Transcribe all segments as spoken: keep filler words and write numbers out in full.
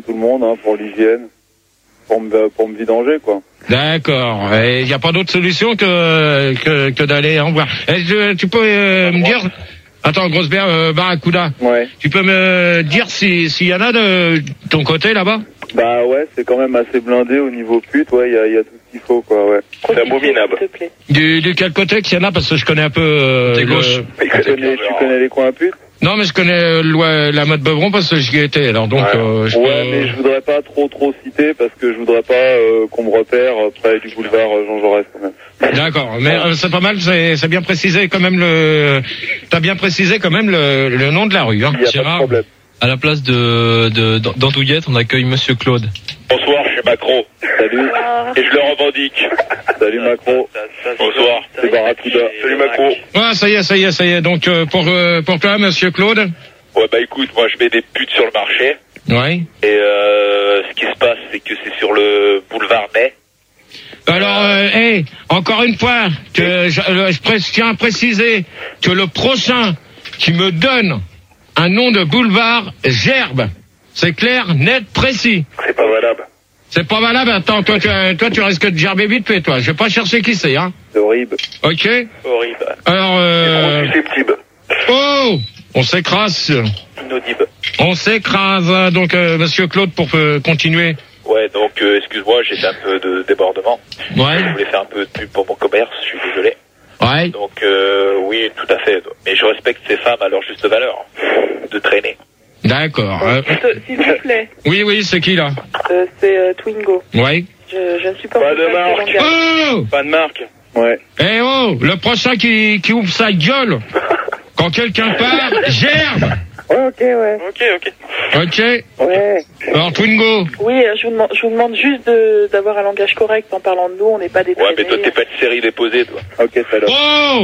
tout le monde, hein, pour l'hygiène, pour me, pour me vidanger, quoi. D'accord. Et il n'y a pas d'autre solution que, que, que d'aller en voir. Et je, tu peux euh, me dire... Attends, grosse bière, euh, Barracuda. Ouais. Tu peux me dire si s'il y en a de ton côté là-bas? Bah ouais, c'est quand même assez blindé au niveau pute, ouais, il y a, y a tout ce qu'il faut, quoi, ouais. C'est abominable. Du, du quel côté qu'il y en a? Parce que je connais un peu... Euh, T'es gauche. le... Tu connais, tu connais les coins putes? Non, mais je connais le, la mode Beuvron parce que j'y étais, alors donc... Ouais, euh, je ouais peux... mais je voudrais pas trop trop citer parce que je voudrais pas euh, qu'on me repère près du boulevard Jean Jaurès, quand même. D'accord, mais euh, c'est pas mal, c'est, c'est bien précisé quand même le... T'as bien précisé quand même le, le nom de la rue, hein. Il y a pas de problème. À la place de, de, d'Andouillette, on accueille Monsieur Claude. Bonsoir, je suis Macron. Salut. Et je le revendique. Salut Macron. Bonsoir. C'est Barracuda. Salut Macron. Ouais, ça y est, ça y est, ça y est. Donc euh, pour euh, pour toi, Monsieur Claude. Ouais, bah écoute, moi je mets des putes sur le marché. Ouais. Et euh, ce qui se passe, c'est que c'est sur le boulevard Ney. Alors, euh, hey, encore une fois, que je, je, je tiens à préciser que le prochain qui me donne un nom de boulevard gerbe. C'est clair, net, précis. C'est pas valable. C'est pas valable. Attends, toi, tu, toi, tu risques de gerber vite fait, toi. Je vais pas chercher qui c'est, hein. C'est horrible. Ok. Horrible. Alors, euh... susceptible. Oh, on s'écrase. Inaudible. On s'écrase. Donc, euh, Monsieur Claude, pour euh, continuer. Ouais, donc euh, excuse-moi, j'ai fait un peu de débordement. Ouais. Je voulais faire un peu de pub pour mon commerce, je suis désolé. Ouais. Donc euh, oui, tout à fait. Mais je respecte ces femmes à leur juste valeur de traîner. D'accord. Euh... S'il vous plaît. Oui, oui, c'est qui là? Euh, c'est euh, Twingo. Ouais. Je, je ne suis pas... Pas de marque. Oh! Pas de marque. Ouais. Eh oh, le prochain qui, qui ouvre sa gueule quand quelqu'un part, gerbe. Ouais, ok, ouais. Ok, ok. Ok. Ouais. Alors Twingo. Oui, euh, je vous demande, je vous demande juste de, d'avoir un langage correct en parlant de nous, on n'est pas des Ouais, mais traînés. toi t'es pas une série déposée, toi. Ok, salut. Oh!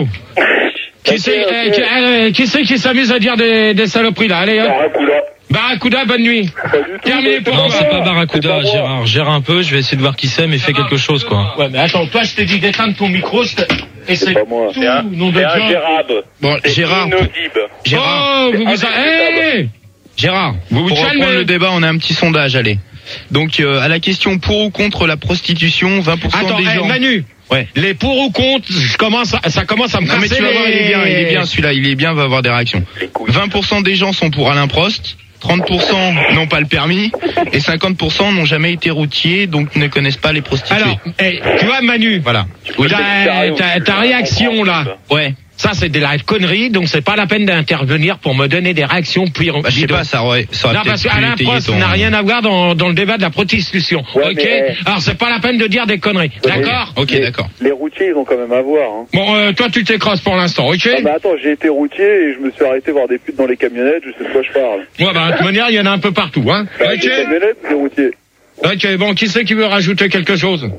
Qui c'est ok. euh, qui, euh, qui, c'est qui s'amuse à dire des, des saloperies là? Allez, hop. Barracuda. Barracuda, bonne nuit. Pas du tout. Terminé pour Non, toi. c'est pas Barracuda, C'est pas moi. Gérard. Gère un peu, je vais essayer de voir qui c'est, mais fais quelque chose, quoi. Ouais, mais attends, toi je t'ai dit d'éteindre ton micro, je t'ai- et c'est pas moi. tout, C'est un, nom de c'est un Dieu. gérable. Bon, C'est Gérard. inaudible. Gérard. Oh, vous vous... indiscutable. Hey Gérard, Vous vous pour calmez. reprendre le débat, on a un petit sondage, allez. Donc, euh, à la question pour ou contre la prostitution, vingt pour cent Attends, des hey, gens... Manu. Ouais. Les pour ou contre, je commence à- ça commence à me Non, mais casser tu vas voir, il est bien, il est bien les... celui-là, il est bien, va avoir des réactions. Les couilles. vingt pour cent des gens sont pour Alain Prost, trente pour cent n'ont pas le permis, et cinquante pour cent n'ont jamais été routiers, donc ne connaissent pas les prostituées. Alors, hey, tu vois Manu, Voilà. ta, ta, ta réaction là, Ouais. ça c'est de la connerie, donc c'est pas la peine d'intervenir pour me donner des réactions puis Bah, je sais pas, ça aurait, ça aurait non, parce peut-être pu qu'Alain étayer Prost ton... n'a rien à voir dans, dans le débat de la prostitution. Ouais, ok. mais, Alors c'est pas la peine de dire des conneries. D'accord. Ok, Les- d'accord. Les routiers, ils ont quand même à voir, hein. Bon, euh, toi tu t'écrases pour l'instant, ok. Ah, mais attends, j'ai été routier et je me suis arrêté voir des putes dans les camionnettes, je sais de quoi je parle. Ouais, bah de toute manière, il y en a un peu partout, hein. Bah, Ok. Des camionnettes ou des routiers? Ok. Bon, qui c'est qui veut rajouter quelque chose?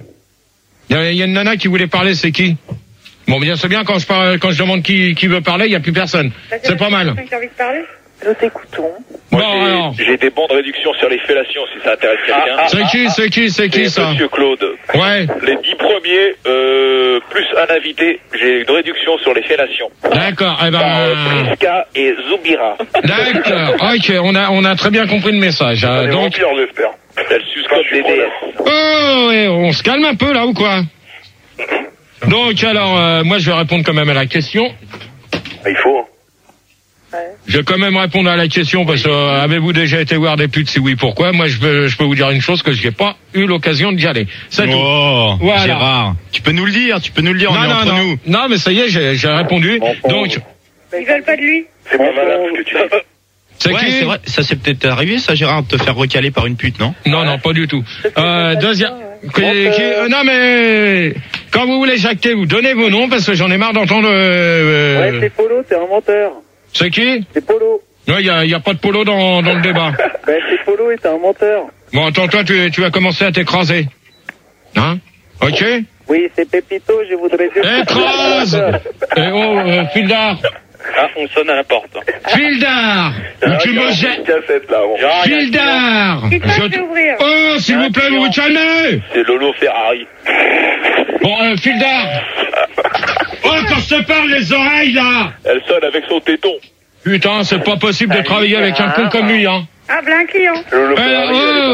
Il y, a- il y a une nana qui voulait parler, c'est qui? Bon, bien c'est bien quand je parle, quand je demande qui qui veut parler, il y a plus personne. C'est pas mal. Qui a envie de parler? Nous t'écoutons. Bon, Moi, j'ai- alors. j'ai des bons de réduction sur les fellations si ça intéresse quelqu'un. C'est qui, c'est qui, c'est qui ça? Monsieur Claude. Ouais. Les dix premiers, euh, plus un invité, j'ai une réduction sur les fellations. D'accord. Eh Par euh, ben. Priska et Zoubira. D'accord. Ok, on a on a très bien compris le message. Euh, donc. j'espère. Elle suce comme des déesses. Oh, ouais, on se calme un peu là ou quoi? Donc alors, euh, moi je vais répondre quand même à la question. Il faut. Je vais quand même répondre à la question parce que euh, avez-vous déjà été voir des putes? Si oui, pourquoi? Moi je peux je peux vous dire une chose, que je n'ai pas eu l'occasion d'y aller. C'est tout. Oh, Voilà. Gérard. Tu peux nous le dire, tu peux nous le dire, on Non, est non, entre non. nous. Non, mais ça y est, j'ai j'ai répondu. Enfin, Donc, Ils veulent pas de lui. C'est pas valable ce que tu dis. c'est Ouais, qui? c'est vrai, ça c'est peut-être arrivé ça, Gérard, de te faire recaler par une pute, non? Non, non, pas du tout. Euh, deuxième. Qui- Donc, qui- euh, euh, non mais quand vous voulez jacter, vous donnez vos noms parce que j'en ai marre d'entendre. Euh, Ouais, c'est Polo, c'est un menteur. c'est qui? C'est Polo. Non, il y a, y a pas de polo dans dans le débat. Ben, c'est Polo et c'est un menteur. Bon, attends, toi, tu, tu vas commencer à t'écraser. Hein? Ok? Oui, c'est Pépito, je voudrais dire... Écrase! Eh oh, euh, Fildar! Ah, on sonne à la porte. Fildar! Tu me jettes! Cassette, là, bon. Fildar! Qui t'a Je fait te- ouvrir? Oh, s'il vous plaît, vous vous calmez! C'est Lolo Ferrari. Bon, euh, Fildar! Oh, quand je te parle, les oreilles, là! Elle sonne avec son téton. Putain, c'est pas possible de travailler avec un con comme lui, hein! Ah, plein client. Lolo Eh, Ferrari, elle est oh!